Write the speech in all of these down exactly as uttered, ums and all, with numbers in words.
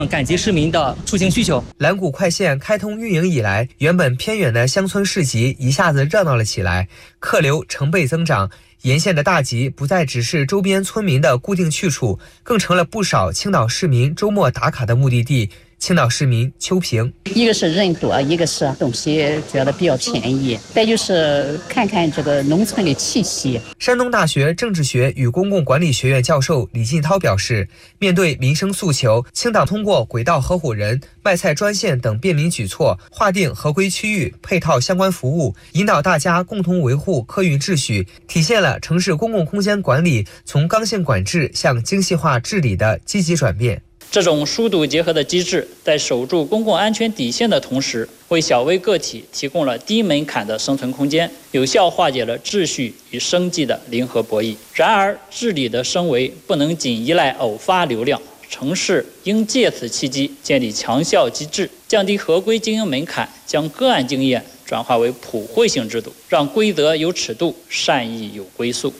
赶集市民的出行需求。 蓝谷快线开通运营以来，原本偏远的乡村市集一下子热闹了起来，客流成倍增长。沿线的大集不再只是周边村民的固定去处，更成了不少青岛市民周末打卡的目的地。青岛市民邱平， 一个是人多，一个是东西觉得比较便宜，再就是看看这个农村的气息。 山东大学政治学与公共管理学院教授李进涛表示，面对民生诉求，青岛通过轨道合伙人、卖菜专线等便民举措，划定合规区域，配套相关服务，引导大家共同维护客运秩序，体现了城市公共空间管理从刚性管制向精细化治理的积极转变。 这种疏堵结合的机制，在守住公共安全底线的同时，为小微个体提供了低门槛的生存空间，有效化解了秩序与生计的零和博弈。然而，治理的升维不能仅依赖偶发流量，城市应借此契机建立强效机制，降低合规经营门槛，将个案经验转化为普惠性制度，让规则有尺度，善意有归宿。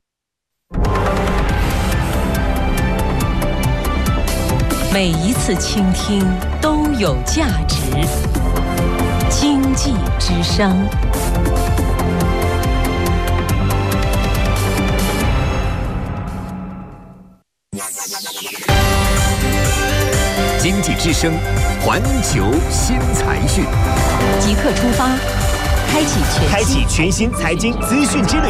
每一次倾听都有价值。经济之声。 经济之声，环球新财讯， 即刻出发，开启全开启全新财经资讯之旅。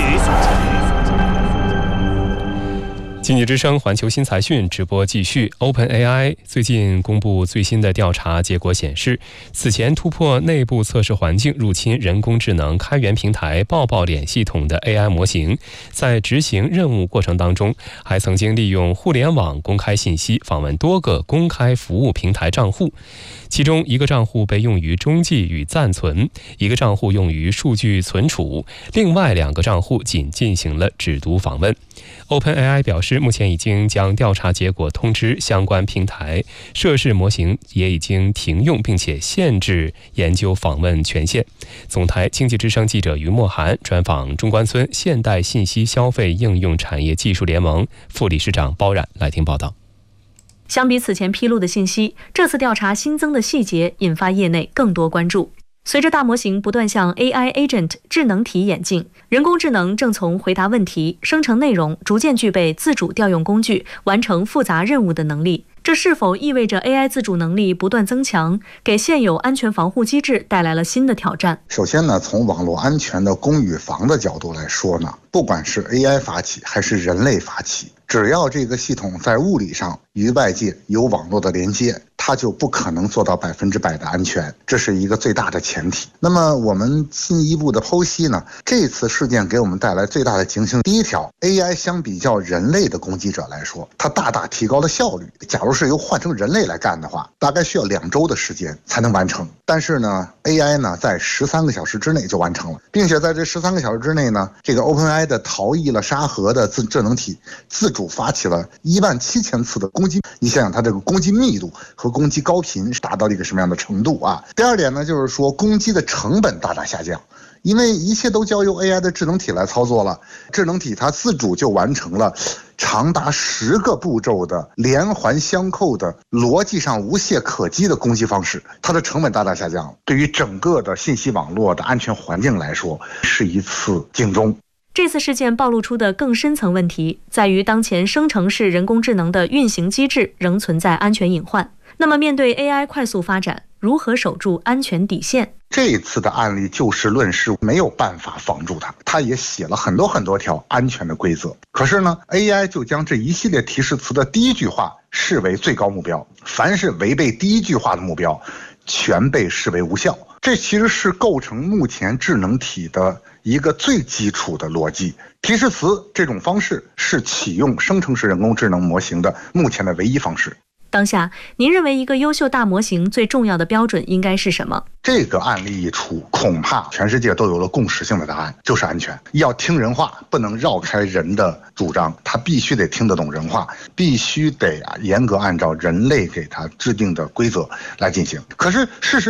经济之声环球新财讯直播继续。 OpenAI 最近公布最新的调查结果显示，此前突破内部测试环境入侵人工智能开源平台抱抱脸系统的 A I 模型，在执行任务过程当中，还曾经利用互联网公开信息访问多个公开服务平台账户，其中一个账户被用于中继与暂存，一个账户用于数据存储，另外两个账户仅进行了只读访问。 OpenAI 表示，目前已经将调查结果通知相关平台，涉事模型也已经停用，并且限制研究访问权限。总台经济之声记者于墨涵专访中关村现代信息消费应用产业技术联盟副理事长包冉来听报道。 相比此前披露的信息，这次调查新增的细节引发业内更多关注。随着大模型不断向 A I Agent 智能体演进，人工智能正从回答问题、生成内容，逐渐具备自主调用工具、完成复杂任务的能力。这是否意味着 A I 自主能力不断增强，给现有安全防护机制带来了新的挑战？ 首先呢，从网络安全的攻与防的角度来说呢，不管是 A I 发起还是人类发起，只要这个系统在物理上与外界有网络的连接，它就不可能做到百分之百的安全，这是一个最大的前提。那么我们进一步的剖析呢，这次事件给我们带来最大的警醒。第一条 ，A I 相比较人类的攻击者来说，它大大提高了效率。假如是由换成人类来干的话，大概需要两周的时间才能完成。但是呢 ，A I 呢在十三个小时之内就完成了，并且在这十三个小时之内呢，这个 OpenAI 的逃逸了沙盒的自智能体自主发起了一万七千次的攻击。你想想，它这个攻击密度和攻击高频是达到了一个什么样的程度啊？第二点呢，就是说攻击的成本大大下降。因为一切都交由 A I 的智能体来操作了，智能体它自主就完成了长达十个步骤的连环相扣的逻辑上无懈可击的攻击方式，它的成本大大下降了。对于整个的信息网络的安全环境来说，是一次警钟。 这次事件暴露出的更深层问题，在于当前生成式人工智能的运行机制仍存在安全隐患。那么面对 A I 快速发展，如何守住安全底线？ 这次的案例就事论事，没有办法防住它。它也写了很多很多条安全的规则，可是呢 A I 就将这一系列提示词的第一句话视为最高目标，凡是违背第一句话的目标全被视为无效。这其实是构成目前智能体的一个最基础的逻辑。提示词这种方式是启用生成式人工智能模型的目前的唯一方式。 当下，您认为一个优秀大模型最重要的标准应该是什么？ 这个案例一出，恐怕全世界都有了共识性的答案，就是安全。要听人话，不能绕开人的主张，他必须得听得懂人话，必须得啊严格按照人类给他制定的规则来进行。可是事实上，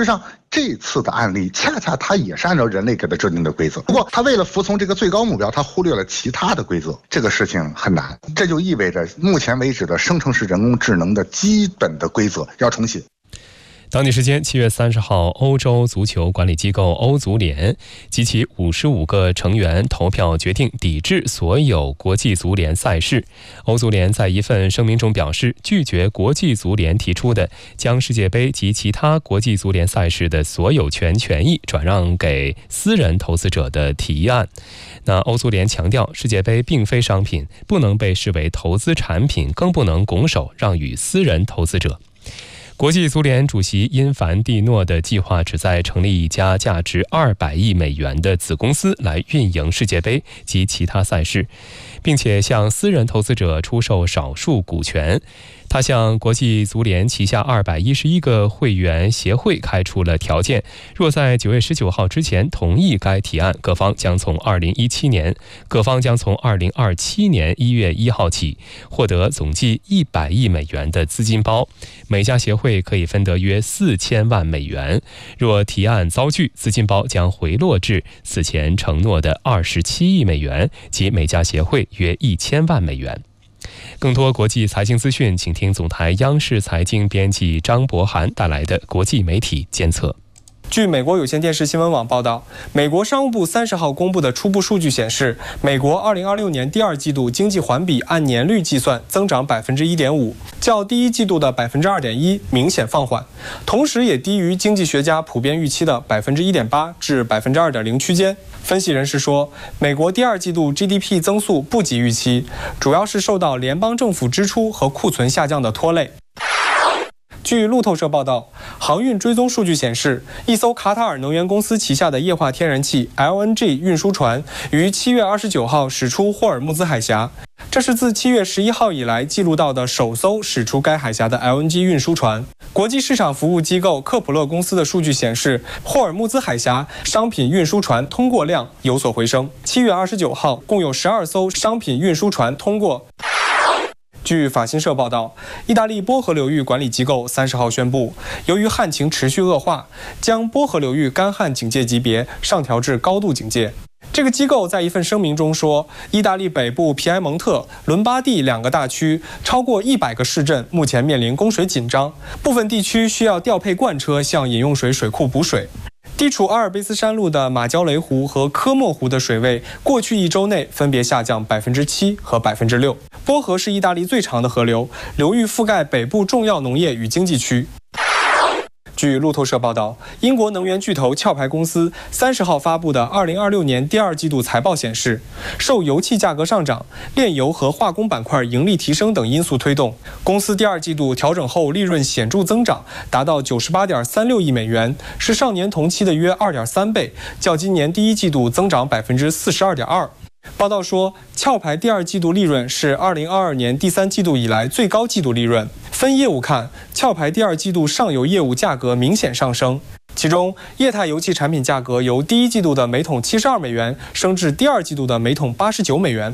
这次的案例恰恰它也是按照人类给它制定的规则，不过它为了服从这个最高目标，它忽略了其他的规则，这个事情很难。这就意味着目前为止的生成式人工智能的基本的规则要重写。 当地时间七月三十号，欧洲足球管理机构欧足联及其五十五个成员投票决定抵制所有国际足联赛事。欧足联在一份声明中表示，拒绝国际足联提出的将世界杯及其他国际足联赛事的所有权权益转让给私人投资者的提案。那欧足联强调，世界杯并非商品，不能被视为投资产品，更不能拱手让与私人投资者。国际足联主席因凡蒂诺的计划旨在成立一家价值二百亿美元的子公司来运营世界杯及其他赛事，并且向私人投资者出售少数股权。他向国际足联旗下二百一十一个会员协会开出了条件，若在九月十九号之前同意该提案，各方将从二零一七年，各方将从二零二七年一月一号起获得总计一百亿美元的资金包，每家协会可以分得约四千万美元。若提案遭拒，资金包将回落至此前承诺的二十七亿美元，即每家协会约一千万美元。更多国际财经资讯，请听总台央视财经编辑张博涵带来的国际媒体监测。 据美国有线电视新闻网报道，美国商务部三十号公布的初步数据显示，美国二零二六年第二季度经济环比按年率计算增长百分之一点五，较第一季度的百分之二点一明显放缓，同时也低于经济学家普遍预期的百分之一点八至百分之二点零区间。分析人士说，美国第二季度 G D P 增速不及预期，主要是受到联邦政府支出和库存下降的拖累。据路透社报道，航运追踪数据显示，一艘卡塔尔能源公司旗下的液化天然气 L N G 运输船于七月二十九号驶出霍尔木兹海峡，这是自七月十一号以来记录到的首艘驶出该海峡的 L N G 运输船。国际市场服务机构科普勒公司的数据显示，霍尔木兹海峡商品运输船通过量有所回升，七月二十九号共有十二艘商品运输船通过。据法新社报道，意大利波河流域管理机构三十号宣布，由于旱情持续恶化，将波河流域干旱警戒级别上调至高度警戒。这个机构在一份声明中说，意大利北部皮埃蒙特、伦巴第两个大区超过一百个市镇目前面临供水紧张，部分地区需要调配罐车向饮用水水库补水。地处阿尔卑斯山路的马焦雷湖和科莫湖的水位，过去一周内分别下降百分之七和百分之六。波河是意大利最长的河流，流域覆盖北部重要农业与经济区。据路透社报道，英国能源巨头壳牌公司三十号发布的二零二六年第二季度财报显示，受油气价格上涨、炼油和化工板块盈利提升等因素推动，公司第二季度调整后利润显著增长，达到九十八点三六亿美元，是上年同期的约二点三倍，较今年第一季度增长百分之四十二点二。报道说，壳牌第二季度利润是二零二二年第三季度以来最高季度利润。分业务看，壳牌第二季度上游业务价格明显上升，其中液态油气产品价格由第一季度的每桶七十二美元升至第二季度的每桶八十九美元。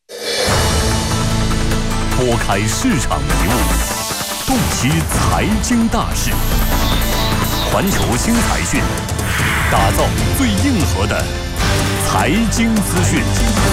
拨开市场迷雾，洞悉财经大事，环球新财讯，打造最硬核的财经资讯。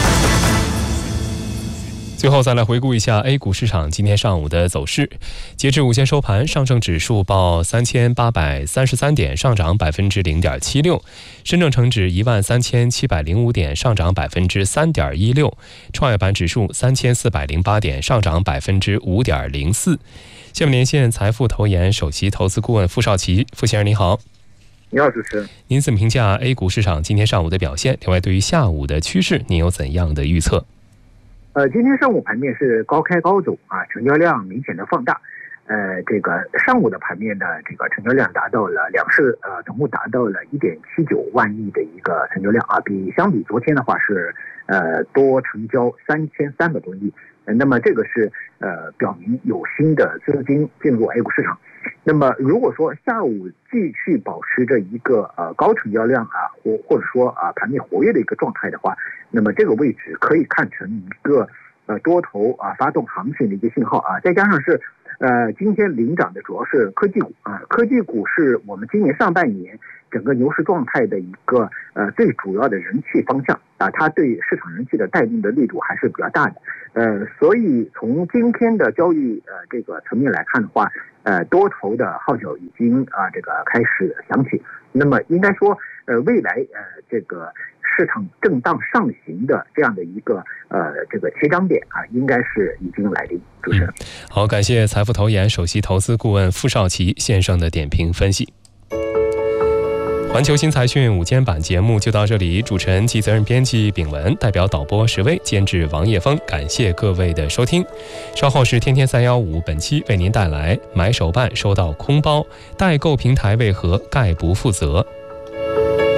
最后再来回顾一下 A 股市场今天上午的走势。截至午间收盘，上证指数报三千八百三十三点，上涨百分之零点七六；深证成指一万三千七百零五点，上涨百分之三点一六；创业板指数三千四百零八点，上涨百分之五点零四。下面连线财富投研首席投资顾问傅少奇，傅先生您好。 你好，主持人。 您怎么评价 A 股市场今天上午的表现？另外，对于下午的趋势，您有怎样的预测？ 呃，今天上午盘面是高开高走啊，成交量明显的放大。呃，这个上午的盘面的这个成交量达到了两市呃总共达到了一点七九万亿的一个成交量啊，比相比昨天的话是呃多成交三千三百多亿。呃、那么这个是呃表明有新的资金进入 A 股市场。那么如果说下午继续保持着一个呃高成交量啊，或或者说啊盘面活跃的一个状态的话，那么这个位置可以看成一个呃多头啊发动行情的一个信号啊，再加上是呃今天领涨的主要是科技股啊，科技股是我们今年上半年整个牛市状态的一个呃最主要的人气方向啊，它对市场人气的带动的力度还是比较大的。呃，所以从今天的交易呃这个层面来看的话，呃多头的号角已经啊这个开始响起。那么应该说，呃未来呃这个市场震荡上行的这样的一个呃这个起涨点啊，应该是已经来临。主持人， 嗯、好，感谢财富投研首席投资顾问傅少奇先生的点评分析。环球新财讯午间版节目就到这里，主持人及责任编辑炳文，代表导播石威，监制王叶峰，感谢各位的收听。稍后是天天三幺五，本期为您带来买手办收到空包，代购平台为何概不负责。